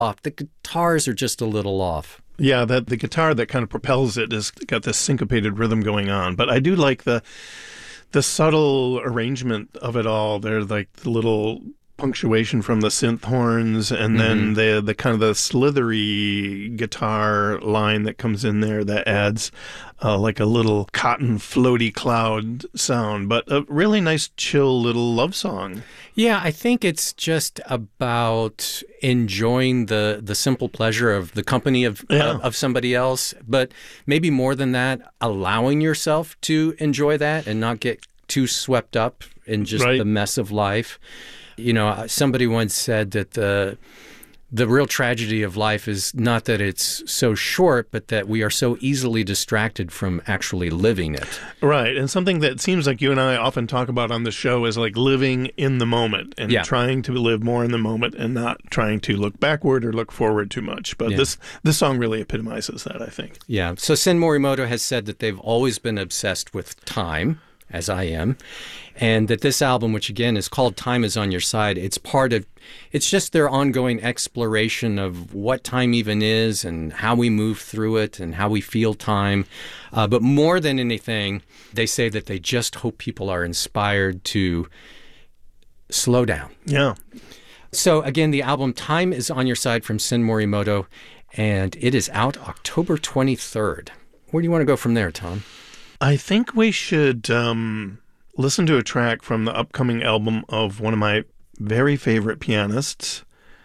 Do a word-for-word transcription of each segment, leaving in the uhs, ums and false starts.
off. The guitars are just a little off. Yeah, that the guitar that kind of propels it has got this syncopated rhythm going on. But I do like the the subtle arrangement of it all. There's like the little punctuation from the synth horns, and then mm-hmm. the the kind of the slithery guitar line that comes in there that adds uh, like a little cotton floaty cloud sound, but a really nice chill little love song. Yeah, I think it's just about enjoying the the simple pleasure of the company of yeah. of, of somebody else, but maybe more than that, allowing yourself to enjoy that and not get too swept up in just right. the mess of life. You know, somebody once said that the the real tragedy of life is not that it's so short, but that we are so easily distracted from actually living it. Right. And something that seems like you and I often talk about on the show is like living in the moment and yeah. trying to live more in the moment and not trying to look backward or look forward too much. But yeah. this this song really epitomizes that, I think. Yeah. So Sen Morimoto has said that they've always been obsessed with time, as I am, and that this album, which again is called Time Is On Your Side, it's part of, it's just their ongoing exploration of what time even is and how we move through it and how we feel time. Uh, but more than anything, they say that they just hope people are inspired to slow down. Yeah. So again, the album Time Is On Your Side from Sen Morimoto, and it is out October twenty-third. Where do you want to go from there, Tom? I think we should um, listen to a track from the upcoming album of one of my very favorite pianists,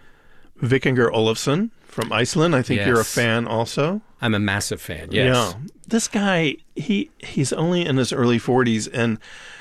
Vikingur Olafsson from Iceland. I think yes. you're a fan also. I'm a massive fan, yes. Yeah. This guy, he he's only in his early forties, and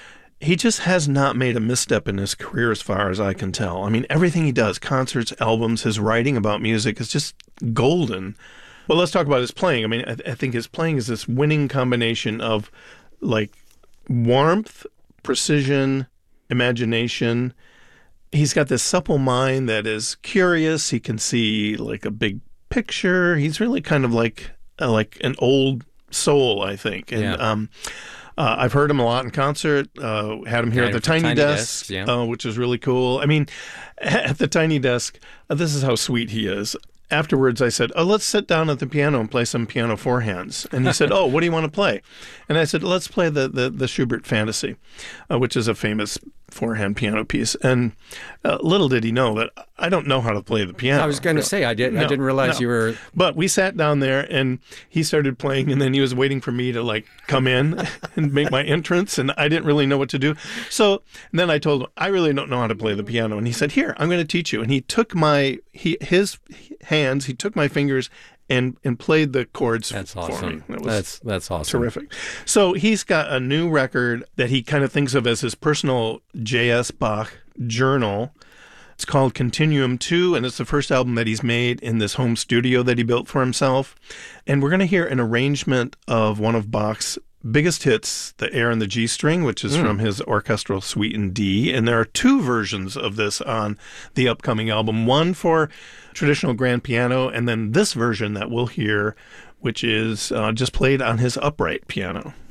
he just has not made a misstep in his career as far as I can tell. I mean, everything he does, concerts, albums, his writing about music is just golden. Well, let's talk about his playing. I mean, I, th- I think his playing is this winning combination of, like, warmth, precision, imagination. He's got this supple mind that is curious. He can see, like, a big picture. He's really kind of like uh, like an old soul, I think. And yeah. um, uh, I've heard him a lot in concert. Uh, had him here yeah, at the Tiny, Tiny Desk, Desk yeah. uh, which is really cool. I mean, at the Tiny Desk, uh, this is how sweet he is. Afterwards, I said, oh, let's sit down at the piano and play some piano forehands. And he said, oh, what do you want to play? And I said, let's play the the, the Schubert Fantasy, uh, which is a famous forehand piano piece. And uh, little did he know that I don't know how to play the piano. I was going to no. say, I, did, no, I didn't realize no. you were... But we sat down there, and he started playing, and then he was waiting for me to, like, come in and make my entrance, and I didn't really know what to do. So then I told him, I really don't know how to play the piano. And he said, here, I'm going to teach you. And he took my, he his hands, he took my fingers, and and played the chords that's for awesome. me. That was that's that's awesome. Terrific. So he's got a new record that he kind of thinks of as his personal J S. Bach journal. It's called Continuum two, and it's the first album that he's made in this home studio that he built for himself. And we're going to hear an arrangement of one of Bach's biggest hits, the Air in the G string, which is mm. from his orchestral suite in D. And there are two versions of this on the upcoming album, one for traditional grand piano, and then this version that we'll hear, which is uh, just played on his upright piano.